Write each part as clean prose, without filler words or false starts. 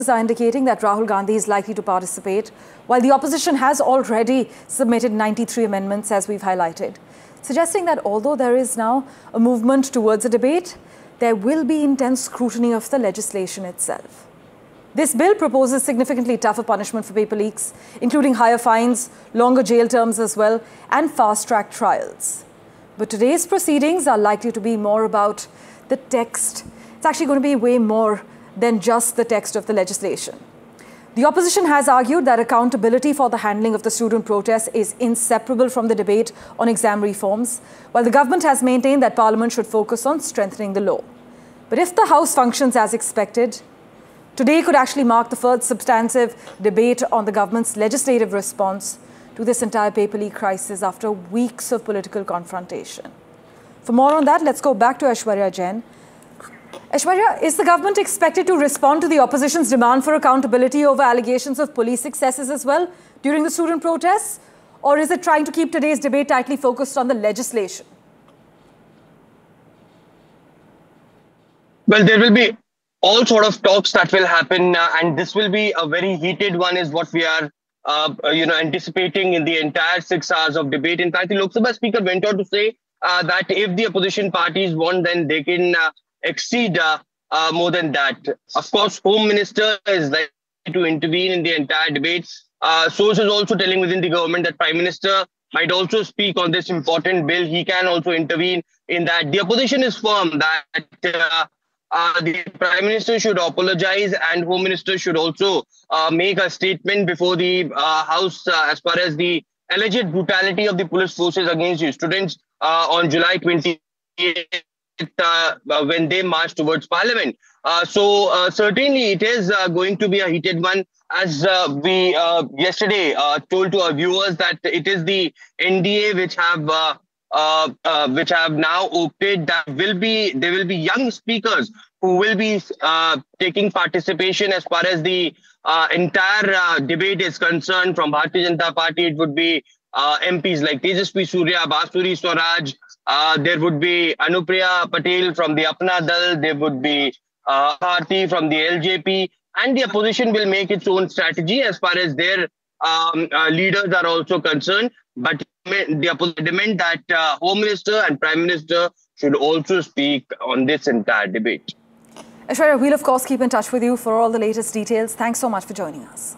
are indicating that Rahul Gandhi is likely to participate, while the opposition has already submitted 93 amendments, as we've highlighted, suggesting that although there is now a movement towards a debate, there will be intense scrutiny of the legislation itself. This bill proposes significantly tougher punishment for paper leaks, including higher fines, longer jail terms as well, and fast-track trials. But today's proceedings are likely to be more about the text. It's actually going to be way more than just the text of the legislation. The opposition has argued that accountability for the handling of the student protests is inseparable from the debate on exam reforms, while the government has maintained that Parliament should focus on strengthening the law. But if the House functions as expected, today could actually mark the first substantive debate on the government's legislative response to this entire paper leak crisis after weeks of political confrontation. For more on that, let's go back to Aishwarya Jain. Aishwarya, is the government expected to respond to the opposition's demand for accountability over allegations of police excesses as well during the student protests? Or is it trying to keep today's debate tightly focused on the legislation? Well, there will be all sort of talks that will happen, and this will be a very heated one is what we are anticipating in the entire 6 hours of debate. In fact, the Lok Sabha Speaker went on to say that if the opposition parties want, then they can exceed more than that. Of course, Home Minister is likely to intervene in the entire debate. Sources also telling within the government that Prime Minister might also speak on this important bill. He can also intervene in that. The opposition is firm that the Prime Minister should apologize and Home Minister should also make a statement before the House as far as the alleged brutality of the police forces against the students on July 28th. When they march towards Parliament. So certainly it is going to be a heated one, as we yesterday told to our viewers that it is the NDA which have now opted that there will be young speakers who will be taking participation as far as the entire debate is concerned. From Bharatiya Janata Party, it would be MPs like Tejasvi Surya, Basuri Swaraj. There would be Anupriya Patel from the Apna Dal. There would be Bharti from the LJP. And the opposition will make its own strategy as far as their leaders are also concerned. But the opposition demand that Home Minister and Prime Minister should also speak on this entire debate. Aishwarya, we'll of course keep in touch with you for all the latest details. Thanks so much for joining us.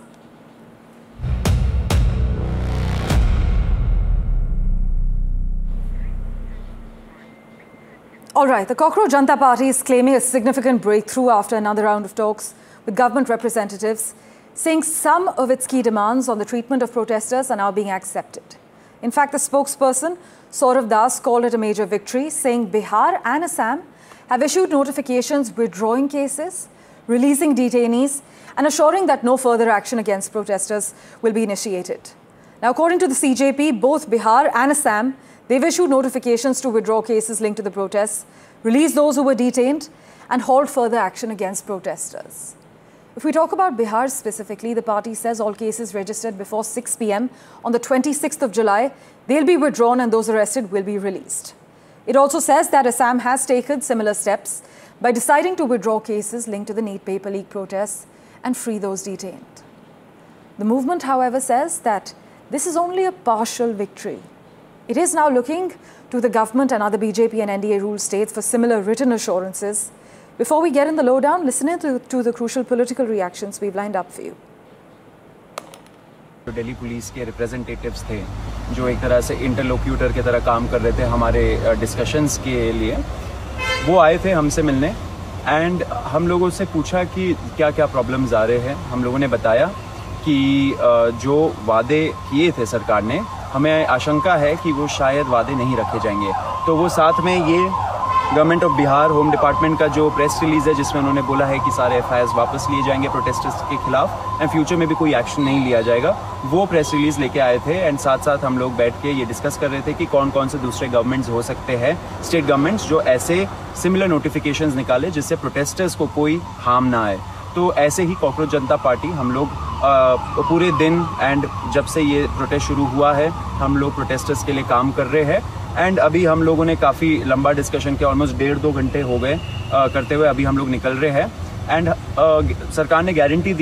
All right, the Cockroach Janata Party is claiming a significant breakthrough after another round of talks with government representatives, saying some of its key demands on the treatment of protesters are now being accepted. In fact, the spokesperson, Saurav Das, called it a major victory, saying Bihar and Assam have issued notifications withdrawing cases, releasing detainees, and assuring that no further action against protesters will be initiated. Now, according to the CJP, both Bihar and Assam, they've issued notifications to withdraw cases linked to the protests, release those who were detained, and halt further action against protesters. If we talk about Bihar specifically, the party says all cases registered before 6 p.m. on the 26th of July, they'll be withdrawn and those arrested will be released. It also says that Assam has taken similar steps by deciding to withdraw cases linked to the NEET paper leak protests and free those detained. The movement, however, says that this is only a partial victory. It is now looking to the government and other BJP and NDA ruled states for similar written assurances. Before we get in the lowdown, listen in to the crucial political reactions we've lined up for you. Delhi police के representatives थे जो एक तरह से interlocutor की तरह काम कर रहे थे हमारे डिस्कशंस के लिए, वो आए थे हमसे मिलने एंड हम लोगों से पूछा कि क्या क्या प्रॉब्लम्स आ रहे हैं. हम लोगों ने बताया कि जो वादे किए थे सरकार ने, हमें आशंका है कि वो शायद वादे नहीं रखे जाएंगे. तो वो साथ में ये government of Bihar home department का जो प्रेस रिलीज है जिसमें उन्होंने बोला है कि सारे FIRs वापस लिए जाएंगे प्रोटेस्टर्स के खिलाफ एंड फ्यूचर में भी कोई एक्शन नहीं लिया जाएगा, वो प्रेस रिलीज लेके आए थे. एंड साथ साथ हम लोग बैठ के ये डिस्कस कर रहे थे कि कौन कौन से दूसरे गवर्नमेंट्स हो सकते हैं, स्टेट गवर्नमेंट्स, जो ऐसे सिमिलर नोटिफिकेशंस निकाले जिससे प्रोटेस्टर्स को कोई हार्म ना आए. तो ऐसे ही कॉकरोच जनता पार्टी हम लोग पूरे दिन एंड जब से ये प्रोटेस्ट शुरू हुआ है हम लोग प्रोटेस्टर्स के लिए काम कर रहे हैं. एंड अभी हम लोगों ने काफ़ी लंबा डिस्कशन किया, ऑलमोस्ट 1.5-2 घंटे हो गए करते हुए. अभी हम लोग निकल रहे हैं एंड सरकार ने गारंटी